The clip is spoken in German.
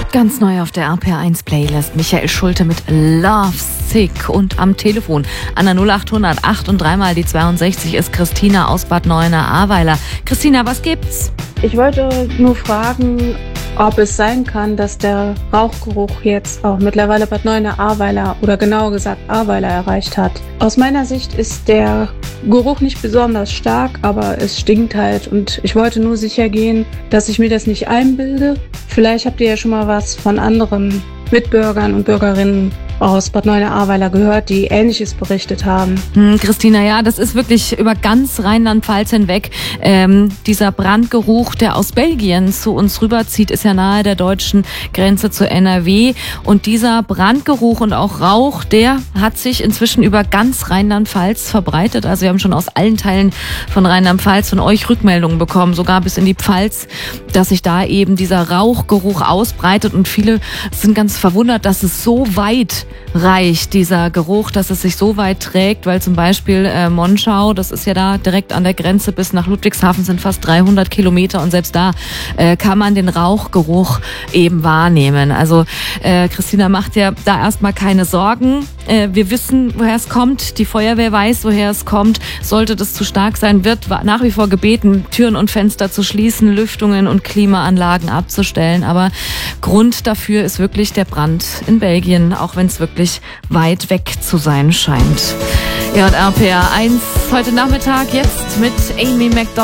Ganz neu auf der RPR1 Playlist Michael Schulte mit Love Sick und am Telefon an der 0800 8 und 3 mal die 62 ist Christina aus Bad Neuenahr-Ahrweiler. Christina, was gibt's? Ich wollte nur fragen, ob es sein kann, dass der Rauchgeruch jetzt auch mittlerweile Bad Neuenahr-Ahrweiler oder genauer gesagt Ahrweiler erreicht hat. Aus meiner Sicht ist der Geruch nicht besonders stark, aber es stinkt halt und ich wollte nur sicher gehen, dass ich mir das nicht einbilde. Vielleicht habt ihr ja schon mal was von anderen Mitbürgern und Bürgerinnen aus Bad Neuenahr-Ahrweiler gehört, die Ähnliches berichtet haben. Christina, ja, das ist wirklich über ganz Rheinland-Pfalz hinweg. Dieser Brandgeruch, der aus Belgien zu uns rüberzieht, ist ja nahe der deutschen Grenze zu NRW. Und dieser Brandgeruch und auch Rauch, der hat sich inzwischen über ganz Rheinland-Pfalz verbreitet. Also wir haben schon aus allen Teilen von Rheinland-Pfalz von euch Rückmeldungen bekommen, sogar bis in die Pfalz, dass sich da eben dieser Rauchgeruch ausbreitet. Und viele sind ganz verwundert, dass es so weit reicht, dieser Geruch, dass es sich so weit trägt, weil zum Beispiel Monschau, das ist ja da direkt an der Grenze bis nach Ludwigshafen, sind fast 300 Kilometer und selbst da kann man den Rauchgeruch eben wahrnehmen. Also Christina macht ja da erstmal keine Sorgen. Wir wissen, woher es kommt. Die Feuerwehr weiß, woher es kommt. Sollte das zu stark sein, wird nach wie vor gebeten, Türen und Fenster zu schließen, Lüftungen und Klimaanlagen abzustellen. Aber Grund dafür ist wirklich der Brand in Belgien, auch wenn es wirklich weit weg zu sein scheint. Ja, und RPR1 heute Nachmittag jetzt mit Amy McDonald.